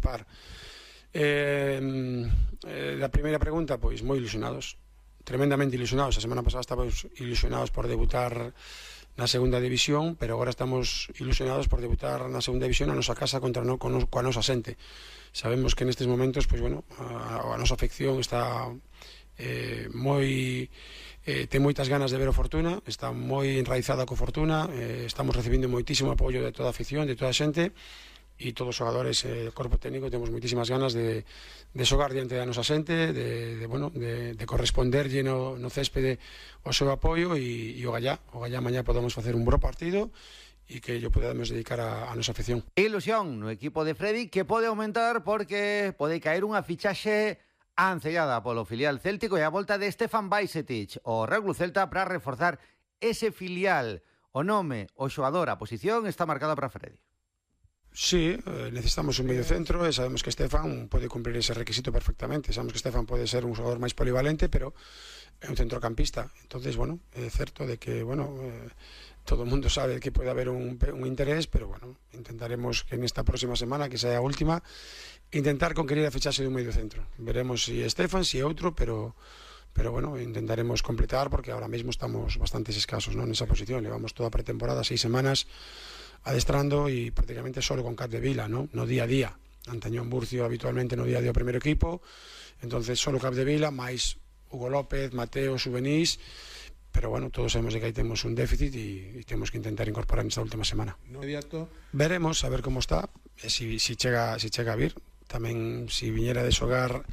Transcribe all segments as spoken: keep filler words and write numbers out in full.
preocupar. Eh, eh, la primeira pregunta, pois moi ilusionados, tremendamente ilusionados. A semana pasada estábamos ilusionados por debutar na segunda división, pero agora estamos ilusionados por debutar na segunda división a nosa casa contra no, con, coa nosa xente. Sabemos que nestes momentos, pois bueno, a, a nosa afección está eh, moi eh, ten moitas ganas de ver o Fortuna, está moi enraizada co Fortuna, eh, estamos recibindo moitísimo apoio de toda a afición, de toda a xente, e todos os xogadores, eh, o corpo técnico, temos moitísimas ganas de, de xogar diante da nosa xente, de, de, bueno, de, de corresponderlle no, no céspede o seu apoio, e, e o gallá, o gallá mañá podemos facer un bo partido e que yo podemos dedicar a, a nosa afición. Ilusión no equipo de Freddy, que pode aumentar porque pode caer unha fichaxe ancellada polo filial céltico e a volta de Stefan Bajcetic, o Real Club Celta, para reforzar ese filial. O nome, o xogador, a posición está marcada para Freddy. Sí, eh, necesitamos un medio centro e sabemos que Stefan pode cumplir ese requisito perfectamente. Sabemos que Stefan pode ser un xogador máis polivalente, pero é un centrocampista. Entonces, bueno, é certo de que, bueno, eh, todo o mundo sabe que pode haber un, un interés, pero, bueno, intentaremos que nesta próxima semana, que sea a última, intentar conquerir a fichaxe dun medio centro. Veremos si é Stefan, si é outro, pero... pero bueno, intentaremos completar porque ahora mismo estamos bastante escasos, ¿no?, en esa posición. Llevamos toda pretemporada, seis semanas adestrando y prácticamente solo con Capdevila, ¿no? No día a día. Antañón Burcio habitualmente no día a día o primeiro equipo, entonces solo Capdevila, máis Hugo López, Mateo, Subenís, pero bueno, todos sabemos de que aí temos un déficit e, e temos que intentar incorporar nesta última semana. No inmediato. Veremos a ver como está, e si, si, chega, si chega a vir, tamén si viñera de xogar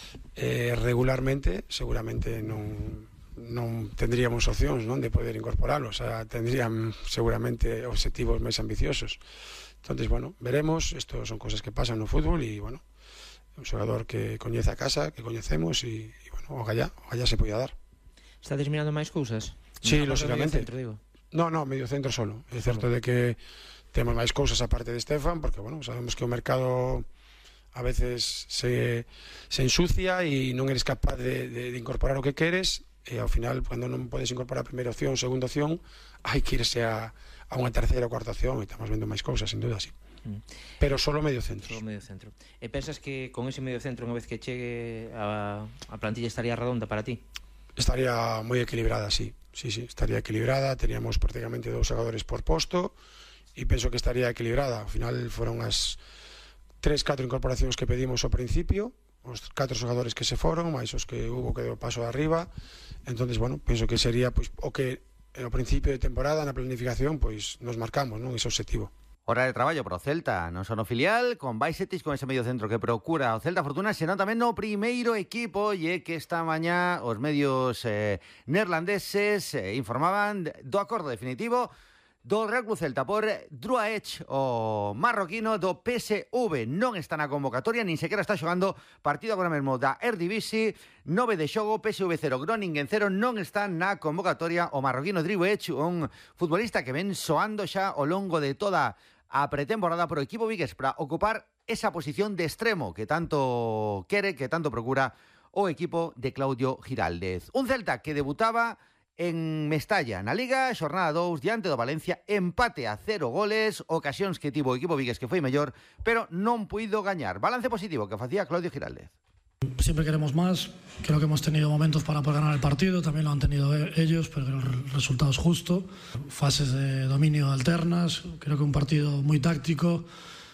eh, regularmente, seguramente non... non tendríamos opcións, non, de poder incorporarlo, o sea, tendrían seguramente objetivos máis ambiciosos. Entonces, bueno, veremos, isto son cosas que pasan no fútbol e, bueno, un xogador que coñece a casa, que coñecemos e, e bueno, o gallá, o gallá se poida dar. Está terminando máis cousas? Sí, lógicamente. Centro, digo. No, no, medio centro solo. É certo de que temos máis cousas aparte de Stefan, porque, bueno, sabemos que o mercado a veces se, se ensucia e non eres capaz de, de, de incorporar o que queres, e ao final, cando non podes incorporar a primeira opción, segunda opción, hai que irse a, a unha terceira ou cuarta opción, e estamos vendo máis cousas, sin duda, sí. Mm. Pero solo medio centro. Solo medio centro. E pensas que con ese medio centro, unha vez que chegue a, a plantilla, estaría redonda para ti? Estaría moi equilibrada, sí. Sí, sí, estaría equilibrada, teríamos prácticamente dous xogadores por posto, e penso que estaría equilibrada. Ao final foron as tres, catro incorporacións que pedimos ao principio, os catro xogadores que se foron, máis os que hubo que deu paso de arriba. Entonces, bueno, penso que sería pois, o que ao principio de temporada na planificación pois nos marcamos, non, ese objetivo. Hora de traballo pro Celta, non só no filial, con Bajcetic, con ese medio centro que procura o Celta Fortuna, senón tamén no primeiro equipo, e que esta mañá os medios eh, neerlandeses eh, informaban do acordo definitivo do Real Club Celta por Druaech, o marroquino do P S V. Non está na convocatoria, nin sequera está xogando partido agora mesmo da Eredivisie. Nove de xogo, P S V cero, Groningen cero. Non está na convocatoria o marroquino Druaech, un futbolista que ven soando xa ao longo de toda a pretemporada pro equipo vigués para ocupar esa posición de extremo que tanto quere, que tanto procura o equipo de Claudio Giraldez. Un Celta que debutaba en Mestalla, na Liga, xornada dous, diante do Valencia, empate a cero goles, ocasións que tivo o equipo vigués que foi mellor, pero non puido gañar. Balance positivo que facía Claudio Giraldez. Siempre queremos más, creo que hemos tenido momentos para poder ganar el partido, también lo han tenido ellos, pero el resultado es justo. Fases de dominio alternas, creo que un partido muy táctico.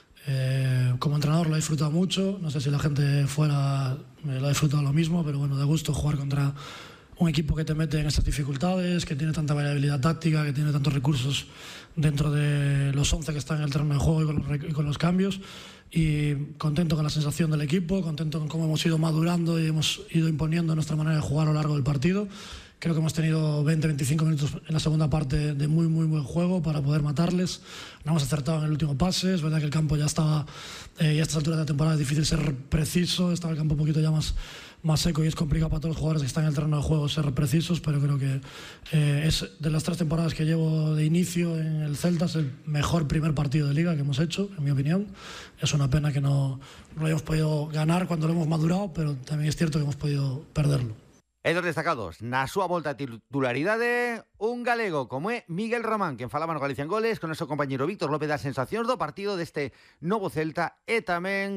Eh, como entrenador lo he disfrutado mucho, no sé si la gente fuera eh, lo ha disfrutado lo mismo, pero bueno, de gusto jugar contra un equipo que te mete en estas dificultades, que tiene tanta variabilidad táctica, que tiene tantos recursos dentro de los once que están en el terreno de juego y con los, y con los cambios. Y contento con la sensación del equipo, contento con cómo hemos ido madurando y hemos ido imponiendo nuestra manera de jugar a lo largo del partido. Creo que hemos tenido veinte a veinticinco minutos en la segunda parte de muy, muy buen juego para poder matarles. No hemos acertado en el último pase. Es verdad que el campo ya estaba, eh, y a estas alturas de la temporada es difícil ser preciso. Estaba el campo un poquito ya más, más seco y es complicado para todos los jugadores que están en el terreno de juego ser precisos, pero creo que eh, es de las tres temporadas que llevo de inicio en el Celta, es el mejor primer partido de Liga que hemos hecho, en mi opinión. Es una pena que no lo hayamos podido ganar cuando lo hemos madurado, pero también es cierto que hemos podido perderlo. E dos destacados, na súa volta a titularidade, un galego como é Miguel Román, quen falaba no Galicia en Goles, con o noso compañeiro Víctor López das sensacións do partido deste novo Celta e tamén